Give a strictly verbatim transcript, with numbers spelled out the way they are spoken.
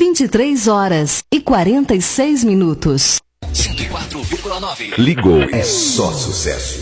vinte e três horas e quarenta e seis minutos. cento e quatro vírgula nove. Ligou, é só sucesso.